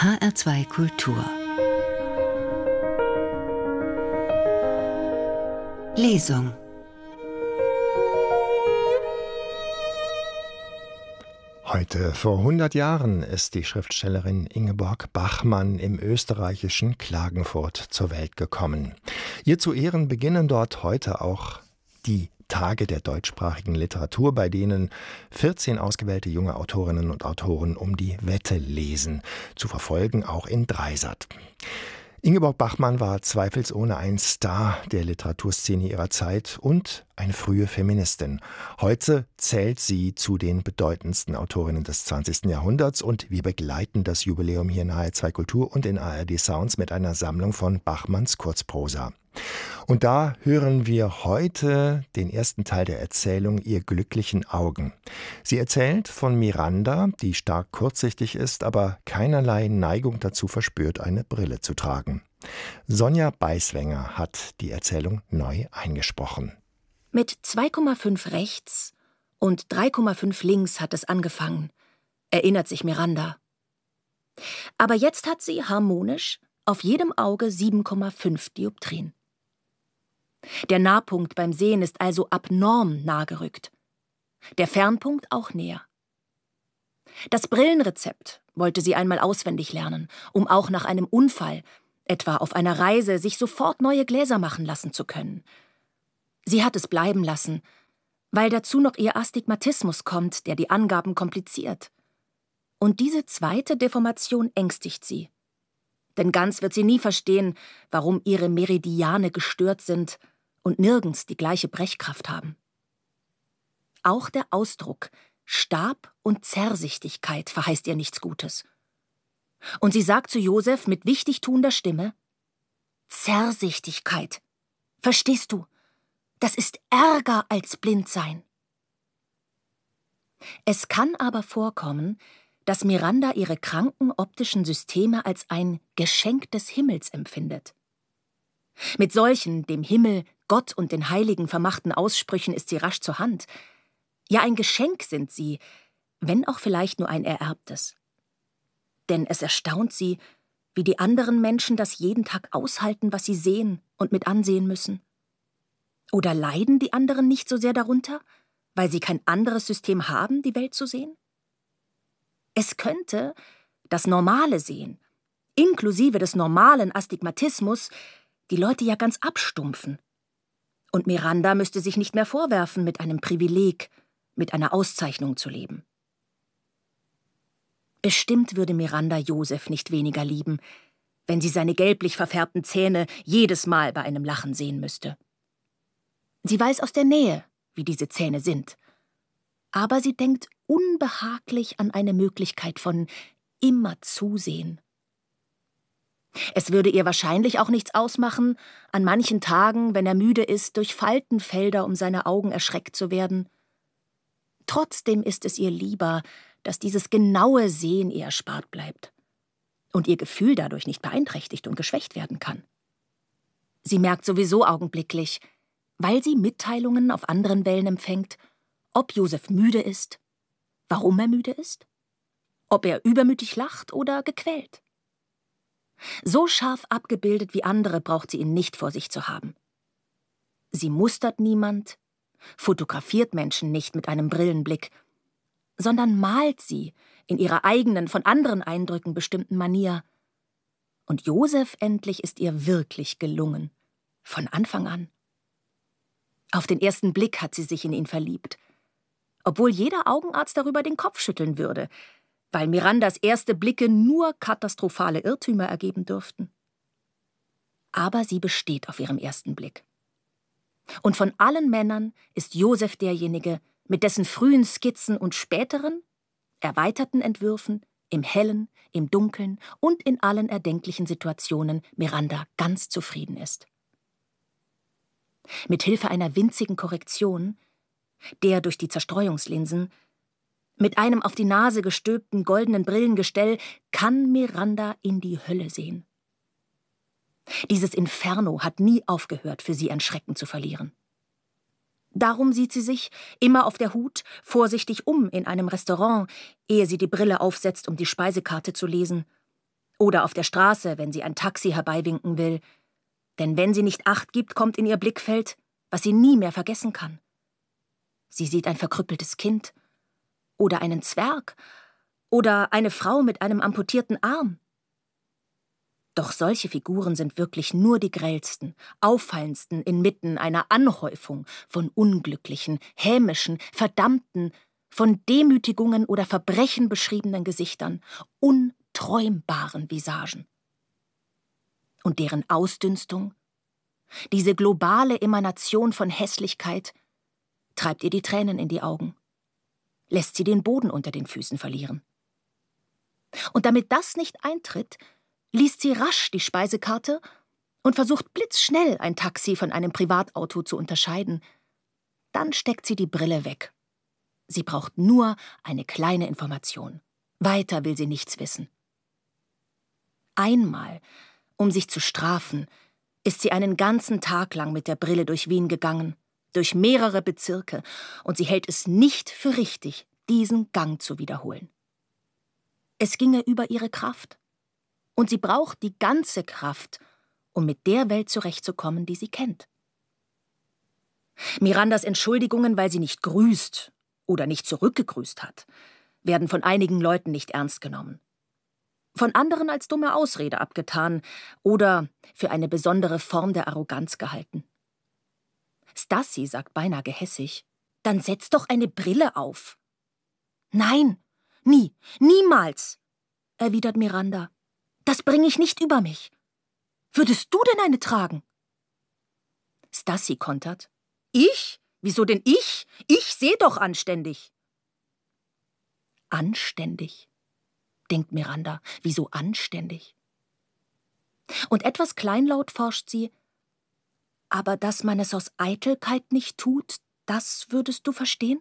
HR2 Kultur. Lesung. Heute vor 100 Jahren ist die Schriftstellerin Ingeborg Bachmann im österreichischen Klagenfurt zur Welt gekommen. Ihr zu Ehren beginnen dort heute auch die Tage der deutschsprachigen Literatur, bei denen 14 ausgewählte junge Autorinnen und Autoren um die Wette lesen, zu verfolgen auch in Dreisat. Ingeborg Bachmann war zweifelsohne ein Star der Literaturszene ihrer Zeit und eine frühe Feministin. Heute zählt sie zu den bedeutendsten Autorinnen des 20. Jahrhunderts und wir begleiten das Jubiläum hier in HR2 Kultur und in ARD Sounds mit einer Sammlung von Bachmanns Kurzprosa. Und da hören wir heute den ersten Teil der Erzählung Ihr glücklichen Augen. Sie erzählt von Miranda, die stark kurzsichtig ist, aber keinerlei Neigung dazu verspürt, eine Brille zu tragen. Sonja Beiswenger hat die Erzählung neu eingesprochen. Mit 2,5 rechts und 3,5 links hat es angefangen, erinnert sich Miranda. Aber jetzt hat sie harmonisch auf jedem Auge 7,5 Dioptrien. Der Nahpunkt beim Sehen ist also abnorm nah gerückt. Der Fernpunkt auch näher. Das Brillenrezept wollte sie einmal auswendig lernen, um auch nach einem Unfall, etwa auf einer Reise, sich sofort neue Gläser machen lassen zu können. Sie hat es bleiben lassen, weil dazu noch ihr Astigmatismus kommt, der die Angaben kompliziert. Und diese zweite Deformation ängstigt sie. Denn ganz wird sie nie verstehen, warum ihre Meridiane gestört sind und nirgends die gleiche Brechkraft haben. Auch der Ausdruck Stab- und Zerrsichtigkeit verheißt ihr nichts Gutes. Und sie sagt zu Josef mit wichtigtuender Stimme: Zerrsichtigkeit. Verstehst du? Das ist ärger als Blindsein. Es kann aber vorkommen, dass Miranda ihre kranken optischen Systeme als ein Geschenk des Himmels empfindet. Mit solchen, dem Himmel, Gott und den Heiligen vermachten Aussprüchen ist sie rasch zur Hand. Ja, ein Geschenk sind sie, wenn auch vielleicht nur ein ererbtes. Denn es erstaunt sie, wie die anderen Menschen das jeden Tag aushalten, was sie sehen und mit ansehen müssen. Oder leiden die anderen nicht so sehr darunter, weil sie kein anderes System haben, die Welt zu sehen? Es könnte das normale Sehen, inklusive des normalen Astigmatismus, die Leute ja ganz abstumpfen. Und Miranda müsste sich nicht mehr vorwerfen, mit einem Privileg, mit einer Auszeichnung zu leben. Bestimmt würde Miranda Josef nicht weniger lieben, wenn sie seine gelblich verfärbten Zähne jedes Mal bei einem Lachen sehen müsste. Sie weiß aus der Nähe, wie diese Zähne sind. Aber sie denkt unbehaglich an eine Möglichkeit von immer zusehen. Es würde ihr wahrscheinlich auch nichts ausmachen, an manchen Tagen, wenn er müde ist, durch Faltenfelder um seine Augen erschreckt zu werden. Trotzdem ist es ihr lieber, dass dieses genaue Sehen ihr erspart bleibt und ihr Gefühl dadurch nicht beeinträchtigt und geschwächt werden kann. Sie merkt sowieso augenblicklich, weil sie Mitteilungen auf anderen Wellen empfängt, ob Josef müde ist, warum er müde ist, ob er übermütig lacht oder gequält. So scharf abgebildet wie andere braucht sie ihn nicht vor sich zu haben. Sie mustert niemand, fotografiert Menschen nicht mit einem Brillenblick, sondern malt sie in ihrer eigenen, von anderen Eindrücken bestimmten Manier. Und Josef endlich ist ihr wirklich gelungen, von Anfang an. Auf den ersten Blick hat sie sich in ihn verliebt, obwohl jeder Augenarzt darüber den Kopf schütteln würde, weil Mirandas erste Blicke nur katastrophale Irrtümer ergeben dürften. Aber sie besteht auf ihrem ersten Blick. Und von allen Männern ist Josef derjenige, mit dessen frühen Skizzen und späteren, erweiterten Entwürfen im Hellen, im Dunkeln und in allen erdenklichen Situationen Miranda ganz zufrieden ist. Mit Hilfe einer winzigen Korrektion, der durch die Zerstreuungslinsen, mit einem auf die Nase gestülpten goldenen Brillengestell kann Miranda in die Hölle sehen. Dieses Inferno hat nie aufgehört, für sie an Schrecken zu verlieren. Darum sieht sie sich, immer auf der Hut, vorsichtig um in einem Restaurant, ehe sie die Brille aufsetzt, um die Speisekarte zu lesen, Oder auf der Straße, wenn sie ein Taxi herbeiwinken will. Denn wenn sie nicht Acht gibt, kommt in ihr Blickfeld, was sie nie mehr vergessen kann. Sie sieht ein verkrüppeltes Kind oder einen Zwerg oder eine Frau mit einem amputierten Arm. Doch solche Figuren sind wirklich nur die grellsten, auffallendsten inmitten einer Anhäufung von unglücklichen, hämischen, verdammten, von Demütigungen oder Verbrechen beschriebenen Gesichtern, unträumbaren Visagen. Und deren Ausdünstung, diese globale Emanation von Hässlichkeit, treibt ihr die Tränen in die Augen, lässt sie den Boden unter den Füßen verlieren. Und damit das nicht eintritt, liest sie rasch die Speisekarte und versucht blitzschnell ein Taxi von einem Privatauto zu unterscheiden. Dann steckt sie die Brille weg. Sie braucht nur eine kleine Information. Weiter will sie nichts wissen. Einmal, um sich zu strafen, ist sie einen ganzen Tag lang mit der Brille durch Wien gegangen, durch mehrere Bezirke, und sie hält es nicht für richtig, diesen Gang zu wiederholen. Es ginge über ihre Kraft. Und sie braucht die ganze Kraft, um mit der Welt zurechtzukommen, die sie kennt. Mirandas Entschuldigungen, weil sie nicht grüßt oder nicht zurückgegrüßt hat, werden von einigen Leuten nicht ernst genommen. Von anderen als dumme Ausrede abgetan oder für eine besondere Form der Arroganz gehalten. Stassi sagt beinahe gehässig: »Dann setz doch eine Brille auf.« »Nein, nie, niemals«, erwidert Miranda. »Das bringe ich nicht über mich. Würdest du denn eine tragen?« Stassi kontert: »Ich? Wieso denn ich? Ich sehe doch anständig.« »Anständig?«, denkt Miranda. »Wieso anständig?« Und etwas kleinlaut forscht sie: »Aber dass man es aus Eitelkeit nicht tut, das würdest du verstehen?«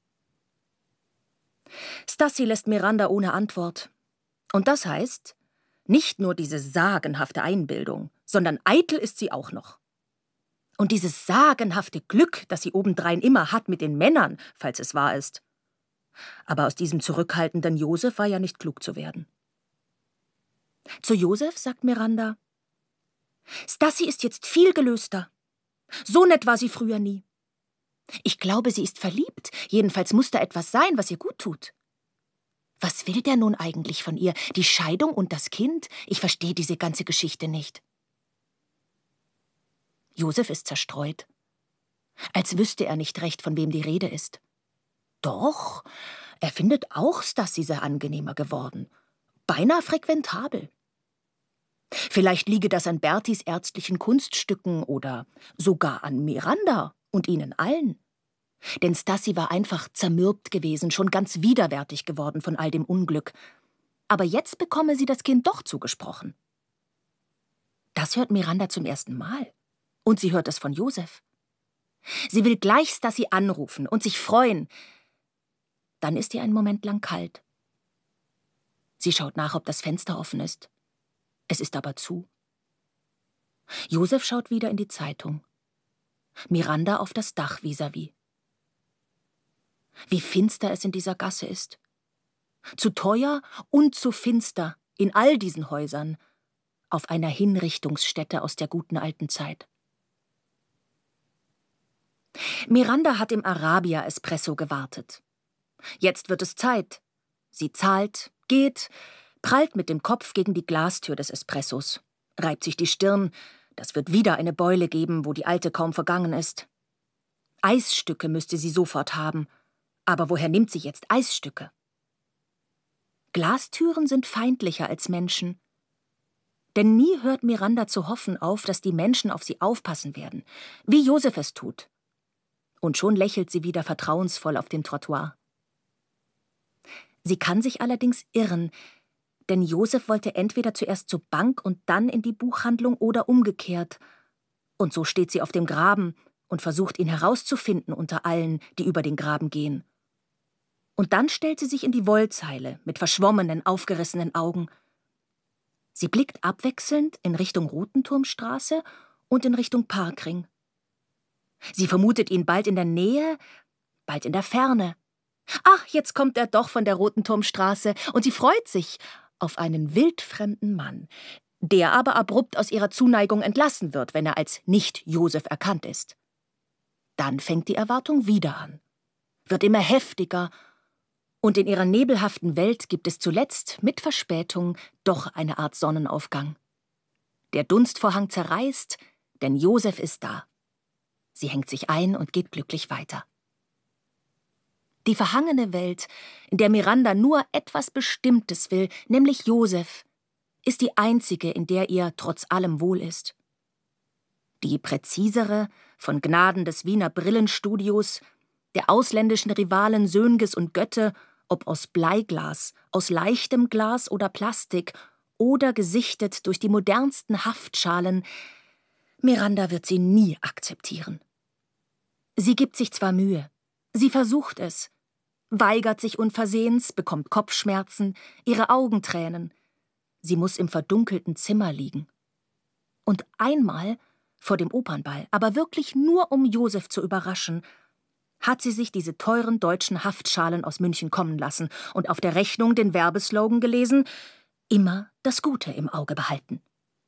Stassi lässt Miranda ohne Antwort. Und das heißt, nicht nur diese sagenhafte Einbildung, sondern eitel ist sie auch noch. Und dieses sagenhafte Glück, das sie obendrein immer hat mit den Männern, falls es wahr ist. Aber aus diesem zurückhaltenden Josef war ja nicht klug zu werden. Zu Josef sagt Miranda: »Stassi ist jetzt viel gelöster. So nett war sie früher nie. Ich glaube, sie ist verliebt. Jedenfalls muss da etwas sein, was ihr gut tut. Was will der nun eigentlich von ihr? Die Scheidung und das Kind? Ich verstehe diese ganze Geschichte nicht.« Josef ist zerstreut. Als wüsste er nicht recht, von wem die Rede ist. Doch, er findet auch Stassi sehr angenehmer geworden. Beinahe frequentabel. Vielleicht liege das an Bertis ärztlichen Kunststücken oder sogar an Miranda und ihnen allen. Denn Stassi war einfach zermürbt gewesen, schon ganz widerwärtig geworden von all dem Unglück. Aber jetzt bekomme sie das Kind doch zugesprochen. Das hört Miranda zum ersten Mal. Und sie hört es von Josef. Sie will gleich Stassi anrufen und sich freuen. Dann ist ihr einen Moment lang kalt. Sie schaut nach, ob das Fenster offen ist. Es ist aber zu. Josef schaut wieder in die Zeitung. Miranda auf das Dach vis-à-vis. Wie finster es in dieser Gasse ist. Zu teuer und zu finster in all diesen Häusern, auf einer Hinrichtungsstätte aus der guten alten Zeit. Miranda hat im Arabia-Espresso gewartet. Jetzt wird es Zeit. Sie zahlt, geht, prallt mit dem Kopf gegen die Glastür des Espressos, reibt sich die Stirn. Das wird wieder eine Beule geben, wo die alte kaum vergangen ist. Eisstücke müsste sie sofort haben. Aber woher nimmt sie jetzt Eisstücke? Glastüren sind feindlicher als Menschen. Denn nie hört Miranda zu hoffen auf, dass die Menschen auf sie aufpassen werden, wie Josef es tut. Und schon lächelt sie wieder vertrauensvoll auf dem Trottoir. Sie kann sich allerdings irren, denn Josef wollte entweder zuerst zur Bank und dann in die Buchhandlung oder umgekehrt. Und so steht sie auf dem Graben und versucht, ihn herauszufinden unter allen, die über den Graben gehen. Und dann stellt sie sich in die Wollzeile mit verschwommenen, aufgerissenen Augen. Sie blickt abwechselnd in Richtung Rotenturmstraße und in Richtung Parkring. Sie vermutet ihn bald in der Nähe, bald in der Ferne. Ach, jetzt kommt er doch von der Rotenturmstraße und sie freut sich. auf einen wildfremden Mann, der aber abrupt aus ihrer Zuneigung entlassen wird, wenn er als Nicht-Josef erkannt ist. Dann fängt die Erwartung wieder an, wird immer heftiger, und in ihrer nebelhaften Welt gibt es zuletzt mit Verspätung doch eine Art Sonnenaufgang. Der Dunstvorhang zerreißt, denn Josef ist da. Sie hängt sich ein und geht glücklich weiter. Die verhangene Welt, in der Miranda nur etwas Bestimmtes will, nämlich Josef, ist die einzige, in der ihr trotz allem wohl ist. Die präzisere, von Gnaden des Wiener Brillenstudios, der ausländischen Rivalen Söhnges und Götte, ob aus Bleiglas, aus leichtem Glas oder Plastik oder gesichtet durch die modernsten Haftschalen, Miranda wird sie nie akzeptieren. Sie gibt sich zwar Mühe, sie versucht es, weigert sich unversehens, bekommt Kopfschmerzen, ihre Augen tränen. Sie muss im verdunkelten Zimmer liegen. Und einmal, vor dem Opernball, aber wirklich nur um Josef zu überraschen, hat sie sich diese teuren deutschen Haftschalen aus München kommen lassen und auf der Rechnung den Werbeslogan gelesen: immer das Gute im Auge behalten.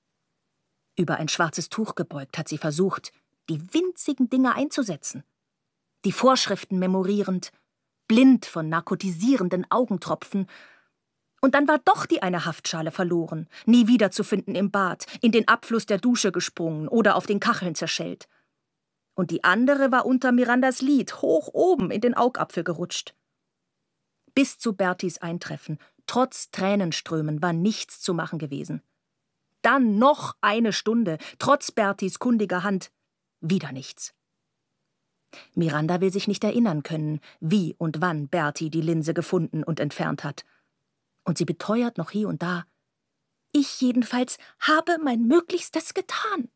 Über ein schwarzes Tuch gebeugt hat sie versucht, die winzigen Dinge einzusetzen. Die Vorschriften memorierend, blind von narkotisierenden Augentropfen. Und dann war doch die eine Haftschale verloren, nie wiederzufinden im Bad, in den Abfluss der Dusche gesprungen oder auf den Kacheln zerschellt. Und die andere war unter Mirandas Lid, hoch oben in den Augapfel gerutscht. Bis zu Bertis Eintreffen, trotz Tränenströmen, war nichts zu machen gewesen. Dann noch eine Stunde, trotz Bertis kundiger Hand, wieder nichts. Miranda will sich nicht erinnern können, wie und wann Berti die Linse gefunden und entfernt hat. Und sie beteuert noch hier und da: ich jedenfalls habe mein Möglichstes getan.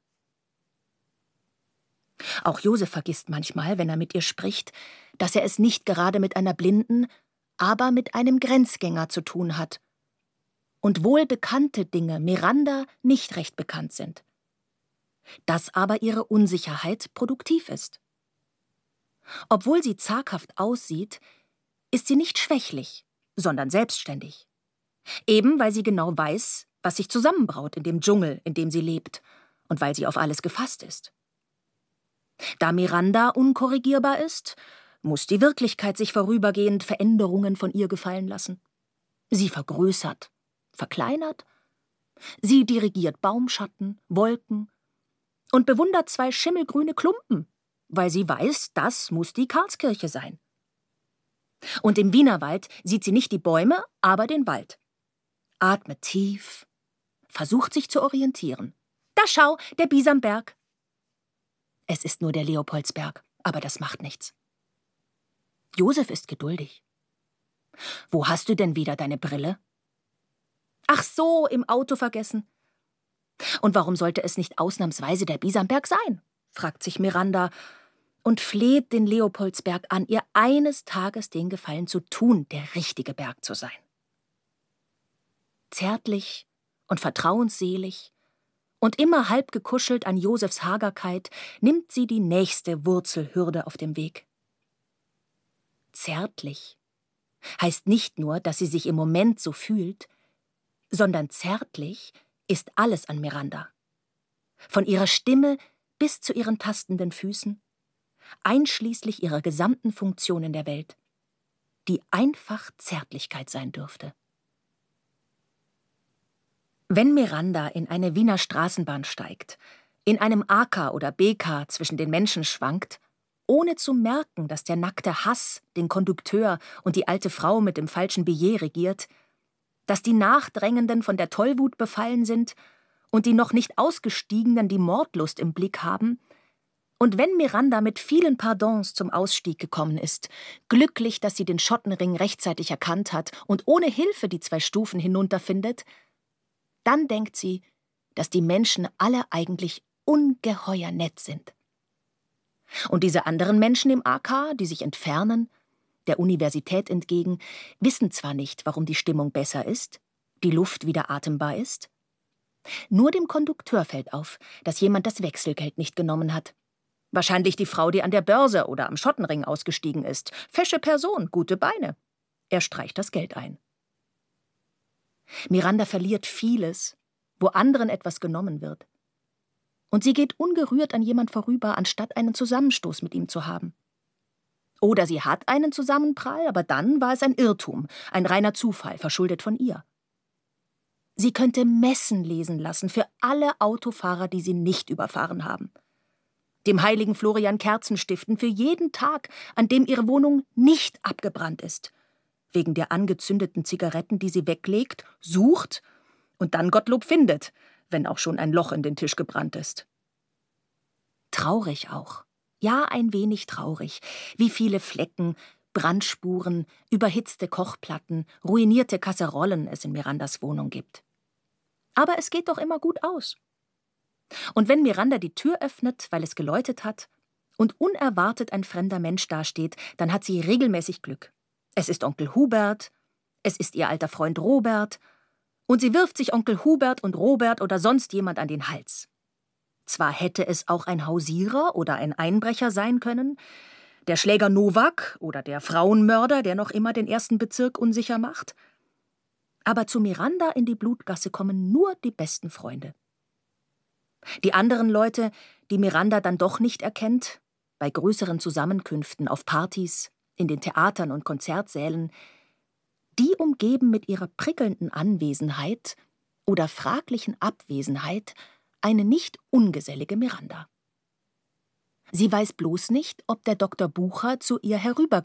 Auch Josef vergisst manchmal, wenn er mit ihr spricht, dass er es nicht gerade mit einer Blinden, aber mit einem Grenzgänger zu tun hat. Und wohl bekannte Dinge Miranda nicht recht bekannt sind. Dass aber ihre Unsicherheit produktiv ist. Obwohl sie zaghaft aussieht, ist sie nicht schwächlich, sondern selbstständig. Eben weil sie genau weiß, was sich zusammenbraut in dem Dschungel, in dem sie lebt, und weil sie auf alles gefasst ist. Da Miranda unkorrigierbar ist, muss die Wirklichkeit sich vorübergehend Veränderungen von ihr gefallen lassen. Sie vergrößert, verkleinert, sie dirigiert Baumschatten, Wolken und bewundert zwei schimmelgrüne Klumpen, weil sie weiß, das muss die Karlskirche sein. Und im Wienerwald sieht sie nicht die Bäume, aber den Wald. Atmet tief, versucht sich zu orientieren. Da schau, der Bisamberg. Es ist nur der Leopoldsberg, aber das macht nichts. Josef ist geduldig. Wo hast du denn wieder deine Brille? Ach so, im Auto vergessen. Und warum sollte es nicht ausnahmsweise der Bisamberg sein? Fragt sich Miranda und fleht den Leopoldsberg an, ihr eines Tages den Gefallen zu tun, der richtige Berg zu sein. Zärtlich und vertrauensselig und immer halb gekuschelt an Josefs Hagerkeit nimmt sie die nächste Wurzelhürde auf dem Weg. Zärtlich heißt nicht nur, dass sie sich im Moment so fühlt, sondern zärtlich ist alles an Miranda. Von ihrer Stimme bis zu ihren tastenden Füßen, einschließlich ihrer gesamten Funktion in der Welt, die einfach Zärtlichkeit sein dürfte. Wenn Miranda in eine Wiener Straßenbahn steigt, in einem AK oder BK zwischen den Menschen schwankt, ohne zu merken, dass der nackte Hass den Kondukteur und die alte Frau mit dem falschen Billet regiert, dass die Nachdrängenden von der Tollwut befallen sind und die noch nicht Ausgestiegenen die Mordlust im Blick haben, und wenn Miranda mit vielen Pardons zum Ausstieg gekommen ist, glücklich, dass sie den Schottenring rechtzeitig erkannt hat und ohne Hilfe die 2 Stufen hinunterfindet, dann denkt sie, dass die Menschen alle eigentlich ungeheuer nett sind. Und diese anderen Menschen im AK, die sich entfernen, der Universität entgegen, wissen zwar nicht, warum die Stimmung besser ist, die Luft wieder atembar ist. Nur dem Kondukteur fällt auf, dass jemand das Wechselgeld nicht genommen hat. Wahrscheinlich die Frau, die an der Börse oder am Schottenring ausgestiegen ist. Fesche Person, gute Beine. Er streicht das Geld ein. Miranda verliert vieles, wo anderen etwas genommen wird. Und sie geht ungerührt an jemand vorüber, anstatt einen Zusammenstoß mit ihm zu haben. Oder sie hat einen Zusammenprall, aber dann war es ein Irrtum, ein reiner Zufall, verschuldet von ihr. Sie könnte Messen lesen lassen für alle Autofahrer, die sie nicht überfahren haben. Dem heiligen Florian Kerzen stiften für jeden Tag, an dem ihre Wohnung nicht abgebrannt ist. Wegen der angezündeten Zigaretten, die sie weglegt, sucht und dann Gottlob findet, wenn auch schon ein Loch in den Tisch gebrannt ist. Traurig auch. Ja, ein wenig traurig. Wie viele Flecken, Brandspuren, überhitzte Kochplatten, ruinierte Kasserollen es in Mirandas Wohnung gibt. Aber es geht doch immer gut aus. Und wenn Miranda die Tür öffnet, weil es geläutet hat, und unerwartet ein fremder Mensch dasteht, dann hat sie regelmäßig Glück. Es ist Onkel Hubert, es ist ihr alter Freund Robert, und sie wirft sich Onkel Hubert und Robert oder sonst jemand an den Hals. Zwar hätte es auch ein Hausierer oder ein Einbrecher sein können, der Schläger Nowak oder der Frauenmörder, der noch immer den 1. Bezirk unsicher macht. Aber zu Miranda in die Blutgasse kommen nur die besten Freunde. Die anderen Leute, die Miranda dann doch nicht erkennt, bei größeren Zusammenkünften, auf Partys, in den Theatern und Konzertsälen, die umgeben mit ihrer prickelnden Anwesenheit oder fraglichen Abwesenheit eine nicht ungesellige Miranda. Sie weiß bloß nicht, ob der Dr. Bucher zu ihr herüber